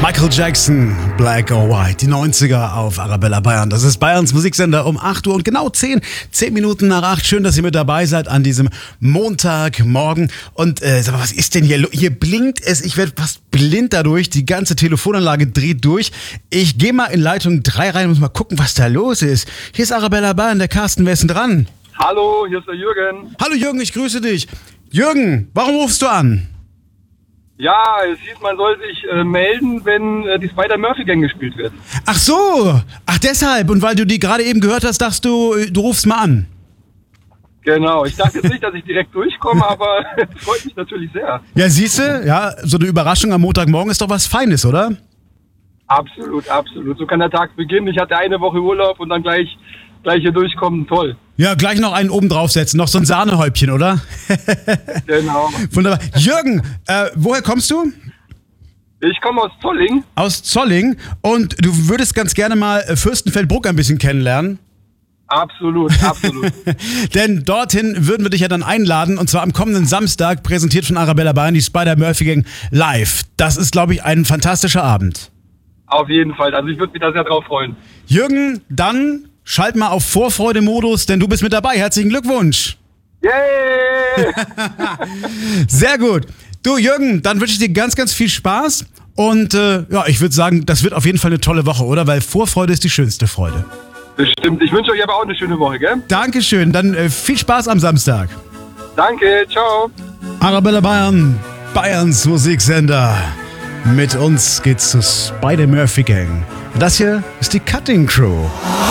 Michael Jackson, Black or White, die 90er auf Arabella Bayern. Das ist Bayerns Musiksender um 8 Uhr und genau 10 Minuten nach 8. Schön, dass ihr mit dabei seid an diesem Montagmorgen. Und sag mal, was ist denn hier? Hier blinkt es, ich werde fast blind dadurch. Die ganze Telefonanlage dreht durch. Ich gehe mal in Leitung 3 rein und muss mal gucken, was da los ist. Hier ist Arabella Bayern, der Carsten, wer ist denn dran? Hallo, hier ist der Jürgen. Hallo Jürgen, ich grüße dich. Jürgen, warum rufst du an? Ja, es hieß, man soll sich melden, wenn die Spider-Murphy-Gang gespielt wird. Ach so, ach deshalb. Und weil du die gerade eben gehört hast, dachtest du, du rufst mal an. Genau, ich dachte jetzt nicht, dass ich direkt durchkomme, aber es freut mich natürlich sehr. Ja, siehste, ja, so eine Überraschung am Montagmorgen ist doch was Feines, oder? Absolut, absolut. So kann der Tag beginnen. Ich hatte eine Woche Urlaub und dann gleich hier durchkommen. Toll. Ja, gleich noch einen oben draufsetzen, noch so ein Sahnehäubchen, oder? Genau. Wunderbar. Jürgen, woher kommst du? Ich komme aus Zolling. Aus Zolling. Und du würdest ganz gerne mal Fürstenfeldbruck ein bisschen kennenlernen? Absolut, absolut. Denn dorthin würden wir dich ja dann einladen, und zwar am kommenden Samstag, präsentiert von Arabella Bayern, die Spider-Murphy-Gang live. Das ist, glaube ich, ein fantastischer Abend. Auf jeden Fall. Also ich würde mich da sehr drauf freuen. Jürgen, dann schalt mal auf Vorfreude-Modus, denn du bist mit dabei. Herzlichen Glückwunsch. Yay! Sehr gut. Du, Jürgen, dann wünsche ich dir ganz, ganz viel Spaß. Und ja, ich würde sagen, das wird auf jeden Fall eine tolle Woche, oder? Weil Vorfreude ist die schönste Freude. Bestimmt. Ich wünsche euch aber auch eine schöne Woche, gell? Dankeschön. Dann viel Spaß am Samstag. Danke, ciao. Arabella Bayern, Bayerns Musiksender. Mit uns geht's zur Spider-Murphy Gang. Das hier ist die Cutting Crew.